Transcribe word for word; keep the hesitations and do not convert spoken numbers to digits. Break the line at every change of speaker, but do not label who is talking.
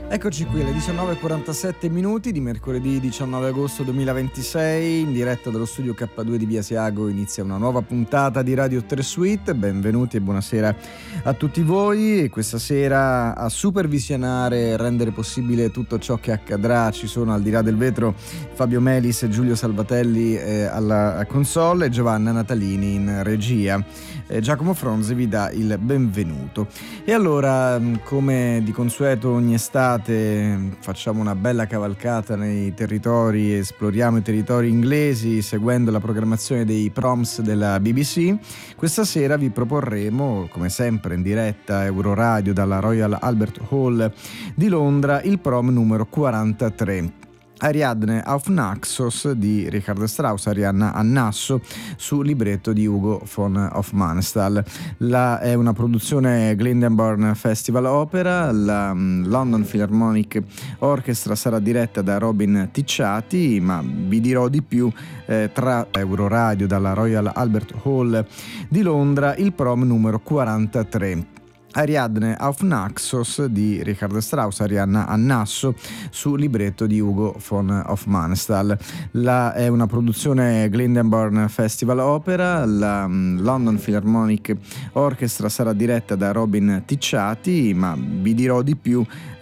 Eccoci qui alle diciannove e quarantasette minuti di mercoledì diciannove agosto duemilaventisei, in diretta dallo studio K due di Via Asiago inizia una nuova puntata di Radio tre Suite. Benvenuti e buonasera a tutti voi. E questa sera a supervisionare e rendere possibile tutto ciò che accadrà ci sono al di là del vetro Fabio Melis e Giulio Salvatelli eh, alla console e Giovanna Natalini in regia. Eh, Giacomo Fronzi vi dà il benvenuto. E allora, come di consueto ogni estate, facciamo una bella cavalcata nei territori, esploriamo i territori inglesi seguendo la programmazione dei proms della B B C. Questa sera vi proporremo, come sempre in diretta Euroradio dalla Royal Albert Hall di Londra, il prom numero quarantatré. Ariadne auf Naxos di Richard Strauss, Arianna a Nasso, su libretto di Hugo von Hofmannsthal. La, è una produzione Glyndebourne Festival Opera. La um, London Philharmonic Orchestra sarà diretta da Robin Ticciati, ma vi dirò di più eh, tra Euroradio dalla Royal Albert Hall di Londra, il prom numero quarantatré. Ariadne auf Naxos di Richard Strauss, Arianna a Nasso, su libretto di Hugo von Hofmannsthal. La, è una produzione Glyndebourne Festival Opera. La um, London Philharmonic Orchestra sarà diretta da Robin Ticciati, ma vi dirò di più